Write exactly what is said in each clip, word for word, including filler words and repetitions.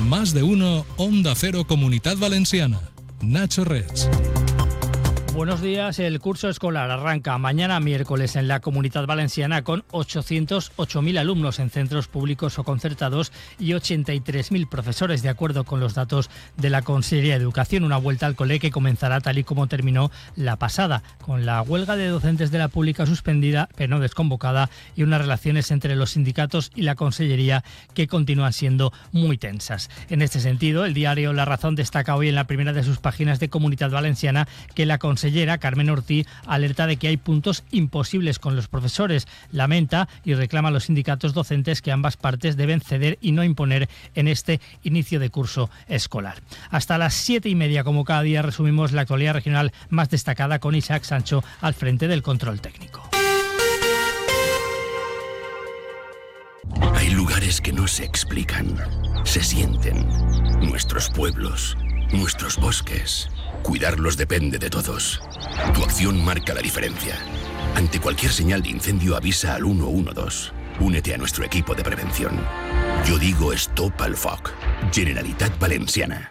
Más de uno, Onda Cero Comunidad Valenciana. Nacho Reds. Buenos días. El curso escolar arranca mañana miércoles en la Comunidad Valenciana con ochocientos ocho mil alumnos en centros públicos o concertados y ochenta y tres mil profesores, de acuerdo con los datos de la Consellería de Educación. Una vuelta al cole que comenzará tal y como terminó la pasada, con la huelga de docentes de la pública suspendida pero no desconvocada y unas relaciones entre los sindicatos y la Consellería que continúan siendo muy tensas. En este sentido, el diario La Razón destaca hoy en la primera de sus páginas de Comunidad Valenciana que la Consellera Carmen Ortí alerta de que hay puntos imposibles con los profesores. Lamenta y reclama a los sindicatos docentes que ambas partes deben ceder y no imponer en este inicio de curso escolar. Hasta las siete y media, como cada día, resumimos la actualidad regional más destacada con Isaac Sancho al frente del control técnico. Hay lugares que no se explican, se sienten. Nuestros pueblos, nuestros bosques. Cuidarlos depende de todos. Tu acción marca la diferencia. Ante cualquier señal de incendio, avisa al uno uno dos. Únete a nuestro equipo de prevención. Yo digo Stop al Foc. Generalitat Valenciana.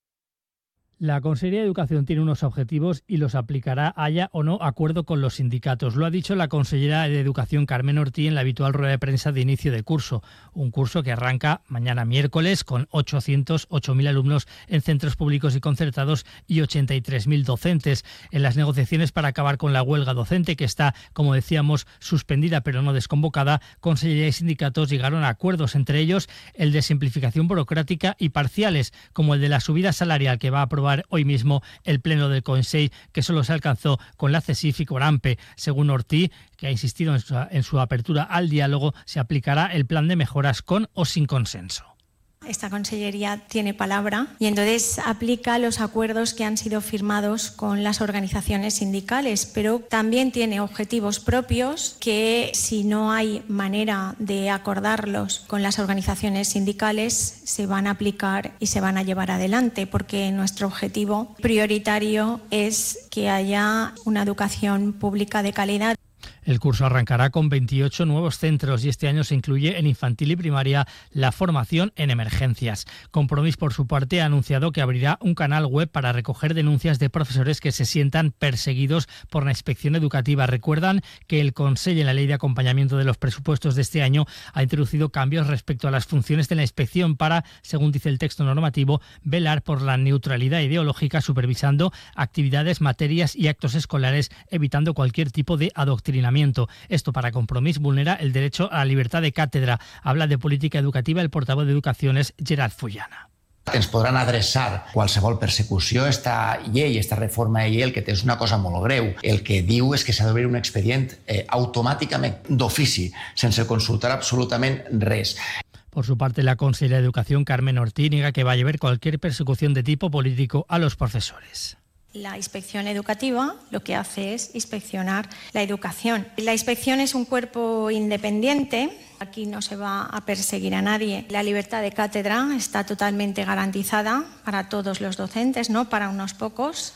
La Consellería de Educación tiene unos objetivos y los aplicará haya o no acuerdo con los sindicatos. Lo ha dicho la consellera de Educación Carmen Ortí en la habitual rueda de prensa de inicio de curso. Un curso que arranca mañana miércoles con ochocientos ocho mil alumnos en centros públicos y concertados y ochenta y tres mil docentes. En las negociaciones para acabar con la huelga docente, que está, como decíamos, suspendida pero no desconvocada, Consellería y sindicatos llegaron a acuerdos, entre ellos el de simplificación burocrática y parciales, como el de la subida salarial que va a aprobar hoy mismo el Pleno del Consell, que solo se alcanzó con la CESIF y con AMPE. Según Ortí, que ha insistido en su, en su apertura al diálogo, se aplicará el plan de mejoras con o sin consenso. Esta consellería tiene palabra y entonces aplica los acuerdos que han sido firmados con las organizaciones sindicales, pero también tiene objetivos propios que, si no hay manera de acordarlos con las organizaciones sindicales, se van a aplicar y se van a llevar adelante, porque nuestro objetivo prioritario es que haya una educación pública de calidad. El curso arrancará con veintiocho nuevos centros y este año se incluye en infantil y primaria la formación en emergencias. Compromís, por su parte, ha anunciado que abrirá un canal web para recoger denuncias de profesores que se sientan perseguidos por la inspección educativa. Recuerdan que el Consell, en la ley de acompañamiento de los presupuestos de este año, ha introducido cambios respecto a las funciones de la inspección para, según dice el texto normativo, velar por la neutralidad ideológica, supervisando actividades, materias y actos escolares, evitando cualquier tipo de adoctrinamiento. Esto, para Compromís, vulnera el derecho a la libertad de cátedra. Habla de política educativa el portavoz de Educaciones, Gerard Fullana. Ens podran adreçar qualsevol persecució. Esta llei, esta reforma de llei, el que té és una cosa molt greu. El que diu és que s'ha d'obrir un expedient eh, automàticament d'ofici, sense consultar absolutament res. Por su parte, la consellera de Educación, Carmen Ortí, niega que va a haber cualquier persecución de tipo político a los profesores. La inspección educativa lo que hace es inspeccionar la educación. La inspección es un cuerpo independiente. Aquí no se va a perseguir a nadie. La libertad de cátedra está totalmente garantizada para todos los docentes, no para unos pocos.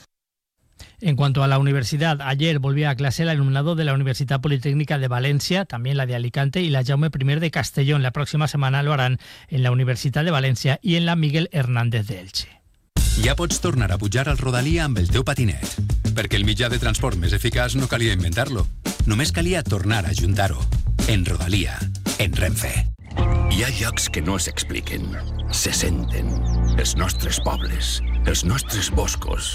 En cuanto a la universidad, ayer volvía a clase el alumnado de la Universitat Politécnica de Valencia, también la de Alicante y la Jaume I de Castellón. La próxima semana lo harán en la Universitat de Valencia y en la Miguel Hernández de Elche. Ja pots tornar a pujar al Rodalia amb el teu patinet, perquè el mitjà de transport més eficaç no calia inventar-lo. Només calia tornar a ajuntar-ho. En Rodalia, en Renfe. Hi ha llocs que no s'expliquen, se senten. Els nostres pobles, els nostres boscos,